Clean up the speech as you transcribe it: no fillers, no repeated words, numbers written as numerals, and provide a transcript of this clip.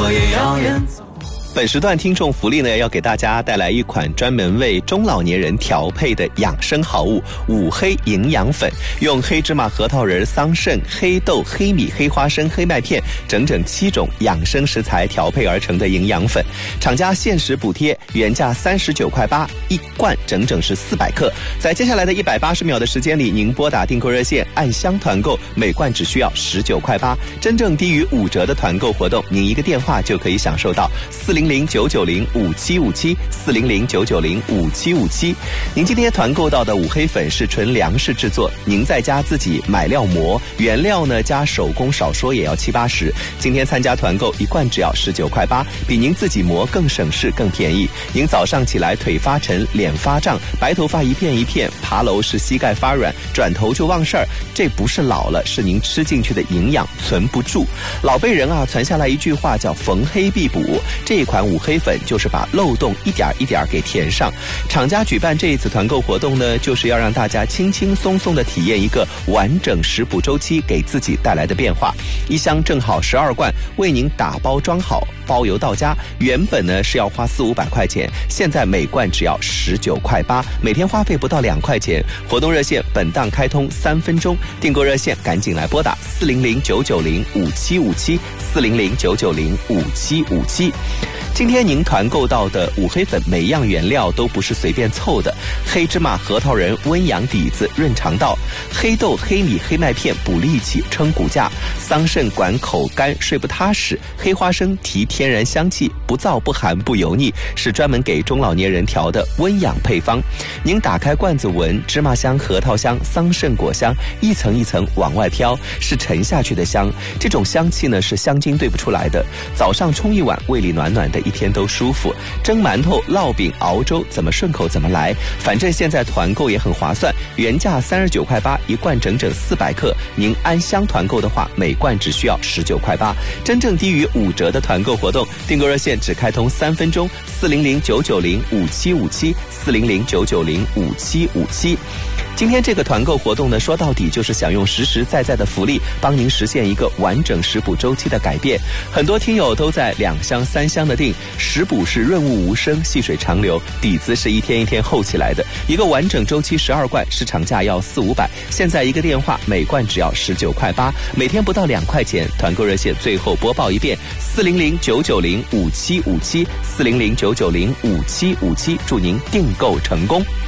我也要远走。 本时段听众福利呢，要给大家带来一款专门为中老年人调配的养生好物五黑营养粉，用黑芝麻、核桃仁、桑葚、黑豆、黑米、黑花生、黑麦片整整7种养生食材调配而成的营养粉，厂家限时补贴，原价39.8块，一罐整整是400克。在接下来的180秒的时间里，您拨打订购热线按箱团购，每罐只需要19.8块，真正低于5折的团购活动，您一个电话就可以享受到400-990-5757，400-990-5757。您今天团购到的五黑粉是纯粮食制作，您在家自己买料磨，原料呢加手工少说也要70-80。今天参加团购，一罐只要19.8块，比您自己磨更省事更便宜。您早上起来腿发沉、脸发胀、白头发一片一片，爬楼是膝盖发软，转头就忘事儿，这不是老了，是您吃进去的营养存不住。老辈人啊传下来一句话叫逢黑必补，这一款五黑粉就是把漏洞一点一点给填上。厂家举办这一次团购活动呢，就是要让大家轻轻松松的体验一个完整食补周期给自己带来的变化。一箱正好12罐，为您打包装好，包邮到家。原本呢是要花400-500块钱，现在每罐只要19.8块，每天花费不到2块钱。活动热线本档开通3分钟，订购热线赶紧来拨打400-990-5757，400-990-5757。今天您团购到的五黑粉，每样原料都不是随便凑的。黑芝麻、核桃仁温阳底子、润肠道；黑豆、黑米、黑麦片补力气、撑骨架；桑葚管口干、睡不踏实；黑花生提天然香气，不燥不寒不油腻，是专门给中老年人调的温养配方。您打开罐子闻，芝麻香、核桃香、桑葚果香一层一层往外飘，是沉下去的香。这种香气呢是香精兑不出来的。早上冲一碗，胃里暖暖的，一天都舒服。蒸馒头、烙饼、熬粥，怎么顺口怎么来。反正现在团购也很划算，原价39.8块，一罐整整400克。您按箱团购的话，每罐只需要19.8块，真正低于5折的团购活动。订购热线只开通3分钟，400-990-5757，400-990-5757。今天这个团购活动呢，说到底就是想用实实在在的福利，帮您实现一个完整食补周期的改变。很多听友都在2箱3箱的订，食补是润物无声、细水长流，底子是一天一天厚起来的。一个完整周期12罐，市场价要400-500，现在一个电话，每罐只要19.8块，每天不到2块钱。团购热线最后播报一遍：400-990-5757，400-990-5757，祝您订购成功。